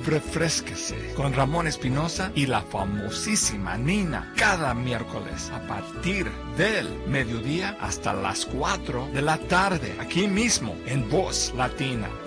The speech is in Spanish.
Refrésquese con Ramón Espinosa y la famosísima Nina cada miércoles a partir del mediodía hasta las 4 de la tarde, aquí mismo en Voz Latina